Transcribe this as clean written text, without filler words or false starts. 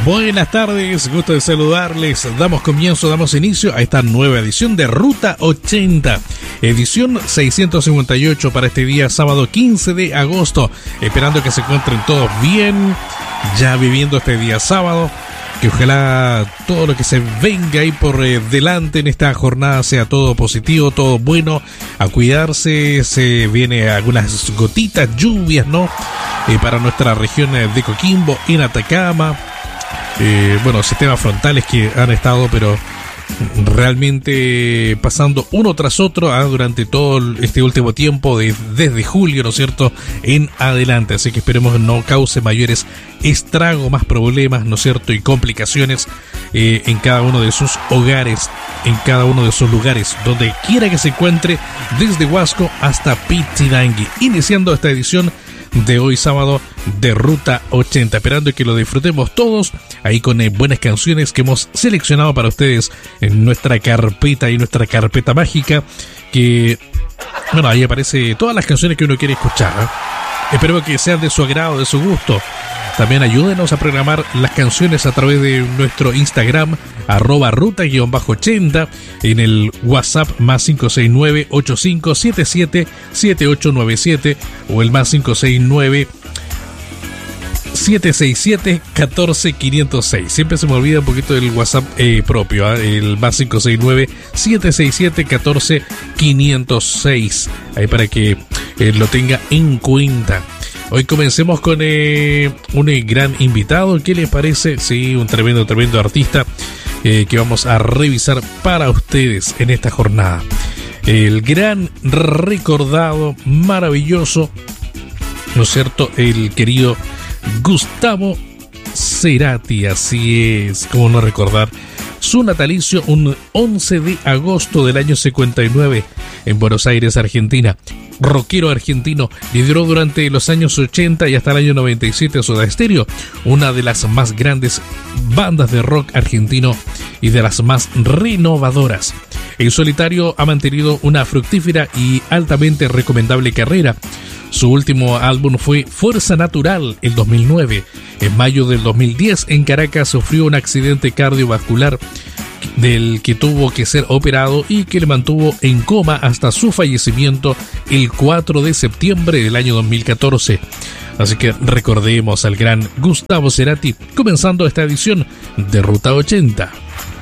Buenas tardes, gusto de saludarles. Damos inicio a esta nueva edición de Ruta 80, edición 658 para este día sábado 15 de agosto. Esperando que se encuentren todos bien, ya viviendo este día sábado. Que ojalá todo lo que se venga ahí por delante en esta jornada sea todo positivo, todo bueno. A cuidarse, se viene algunas gotitas, lluvias, ¿no? Para nuestra región de Coquimbo, en Atacama. Sistemas frontales que han estado, pero realmente pasando uno tras otro durante todo este último tiempo, desde julio, ¿no es cierto?, en adelante. Así que esperemos no cause mayores estragos, más problemas, ¿no es cierto?, y complicaciones en cada uno de sus hogares, en cada uno de sus lugares, donde quiera que se encuentre, desde Huasco hasta Pichidangui. Iniciando esta edición de hoy sábado de Ruta 80, esperando que lo disfrutemos todos ahí con buenas canciones que hemos seleccionado para ustedes en nuestra carpeta y nuestra carpeta mágica, que ahí aparece todas las canciones que uno quiere escuchar, ¿eh? Espero que sean de su agrado, de su gusto. También ayúdenos a programar las canciones a través de nuestro Instagram, @ruta_80, en el WhatsApp más 569-8577-7897 o el más 569-767-14506. Siempre se me olvida un poquito del WhatsApp propio, el más 569-767-14506, ahí para que lo tenga en cuenta. Hoy comencemos con un gran invitado. ¿Qué les parece? Sí, un tremendo artista que vamos a revisar para ustedes en esta jornada. El gran, recordado, maravilloso, ¿no es cierto?, el querido Gustavo Cerati. Así es, cómo no recordar su natalicio, un 11 de agosto del año 59 en Buenos Aires, Argentina. Rockero argentino, lideró durante los años 80 y hasta el año 97 Soda Stereo, una de las más grandes bandas de rock argentino y de las más renovadoras. En solitario ha mantenido una fructífera y altamente recomendable carrera. Su último álbum fue Fuerza Natural, el 2009. En mayo del 2010, en Caracas, sufrió un accidente cardiovascular del que tuvo que ser operado y que le mantuvo en coma hasta su fallecimiento el 4 de septiembre del año 2014. Así que recordemos al gran Gustavo Cerati, comenzando esta edición de Ruta 80.